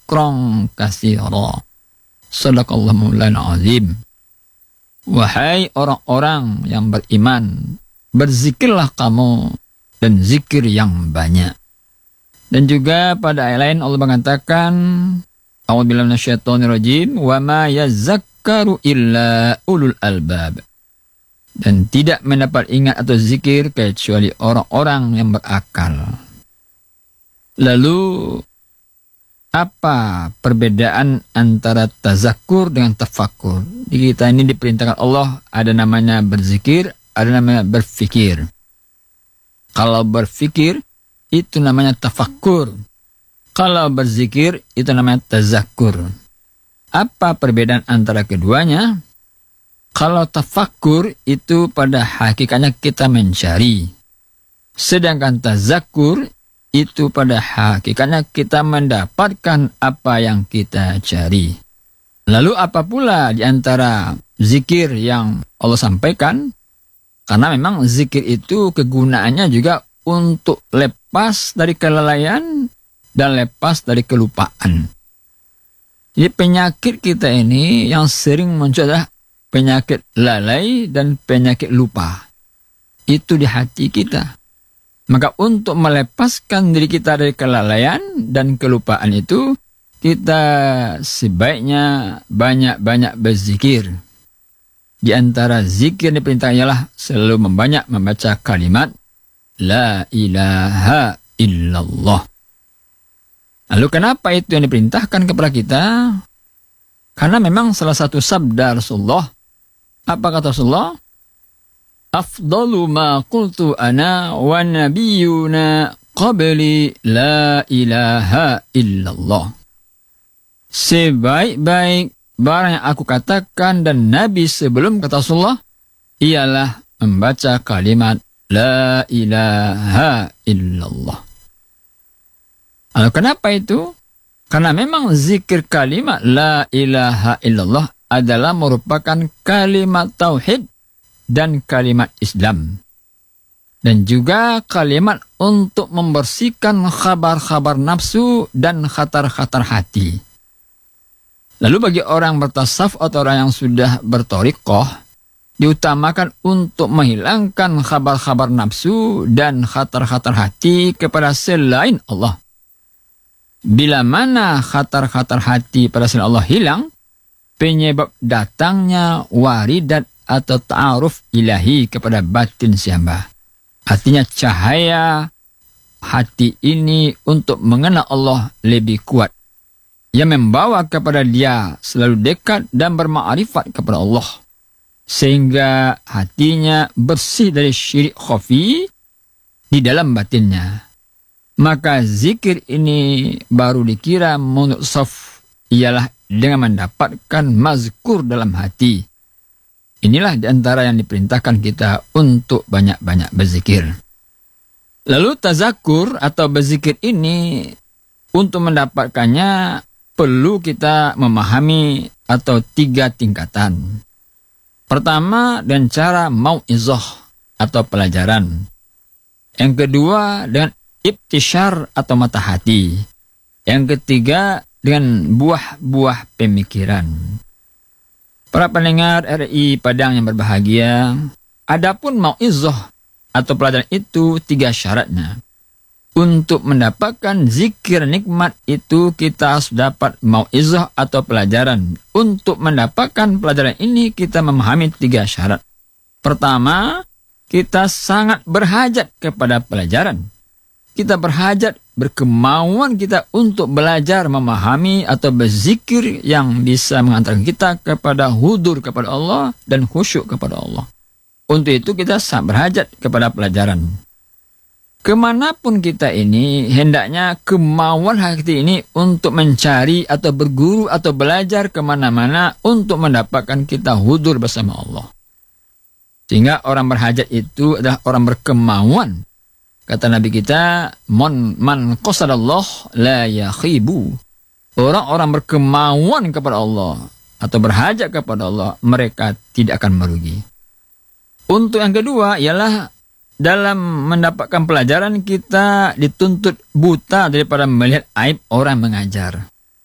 dzikran katsira. Shadaqallahu maulana azim. Wahai orang-orang yang beriman, berzikirlah kamu dan zikir yang banyak. Dan juga pada ayat lain Allah mengatakan, a'udzubillahi minasyaitonir rajim, wa ma yazakkaru illa ulul albab. Dan tidak mendapat ingat atau zikir kecuali orang-orang yang berakal. Lalu apa perbedaan antara tazakkur dengan tafakkur? Di kita ini diperintahkan Allah ada namanya berzikir, ada namanya berfikir. Kalau berfikir itu namanya tafakkur. Kalau berzikir itu namanya tazakkur. Apa perbedaan antara keduanya? Kalau tafakkur itu pada hakikatnya kita mencari. Sedangkan tazakkur itu pada hakikatnya kita mendapatkan apa yang kita cari. Lalu apa pula di antara zikir yang Allah sampaikan? Karena memang zikir itu kegunaannya juga untuk lepas dari kelalaian dan lepas dari kelupaan. Jadi penyakit kita ini yang sering muncul adalah penyakit lalai dan penyakit lupa. Itu di hati kita. Maka untuk melepaskan diri kita dari kelalaian dan kelupaan itu, kita sebaiknya banyak-banyak berzikir. Di antara zikir yang diperintahkan ialah selalu membaca kalimat La ilaha illallah. Lalu kenapa itu yang diperintahkan kepada kita? Karena memang salah satu sabda Rasulullah. Apa kata Rasulullah? Afdalu ma qultu ana wa nabiyyuna qabli la ilaha illallah. Sebaik-baik barang yang aku katakan dan Nabi sebelum kata Rasulullah ialah membaca kalimat la ilaha illallah. Lalu kenapa itu? Karena memang zikir kalimat la ilaha illallah adalah merupakan kalimat tauhid dan kalimat Islam. Dan juga kalimat untuk membersihkan khabar-khabar nafsu dan khatar-khatar hati. Lalu bagi orang bertasawuf atau orang yang sudah berthariqah, diutamakan untuk menghilangkan khabar-khabar nafsu dan khatar-khatar hati kepada selain Allah. Bila mana khatar-khatar hati pada selain Allah hilang, penyebab datangnya waridat atau ta'aruf ilahi kepada batin siamba. Artinya cahaya hati ini untuk mengenal Allah lebih kuat. Yang membawa kepada dia selalu dekat dan bermakrifat kepada Allah. Sehingga hatinya bersih dari syirik khafi di dalam batinnya. Maka zikir ini baru dikira menurut saf ialah dengan mendapatkan mazkur dalam hati. Inilah di antara yang diperintahkan kita untuk banyak-banyak berzikir. Lalu tazakkur atau berzikir ini untuk mendapatkannya perlu kita memahami atau 3 tingkatan. Pertama dengan cara mau'izah atau pelajaran. Yang kedua dengan ibtisyar atau mata hati. Yang ketiga dengan buah-buah pemikiran. Para pendengar RI Padang yang berbahagia, adapun mau'izah atau pelajaran itu 3 syaratnya. Untuk mendapatkan zikir nikmat itu kita harus dapat mau'izah atau pelajaran. Untuk mendapatkan pelajaran ini kita memahami 3 syarat. Pertama, kita sangat berhajat kepada pelajaran. Kita berhajat, berkemauan kita untuk belajar, memahami atau berzikir yang bisa mengantarkan kita kepada hudur kepada Allah dan khusyuk kepada Allah. Untuk itu kita sangat berhajat kepada pelajaran. Kemanapun kita ini, hendaknya kemauan hati ini untuk mencari atau berguru atau belajar kemana-mana untuk mendapatkan kita hudur bersama Allah. Sehingga orang berhajat itu adalah orang berkemauan. Kata Nabi kita, man qasadallah la yakhibu. Orang-orang berkemauan kepada Allah atau berhajat kepada Allah, mereka tidak akan merugi. Untuk yang kedua ialah dalam mendapatkan pelajaran kita dituntut buta daripada melihat aib orang mengajar.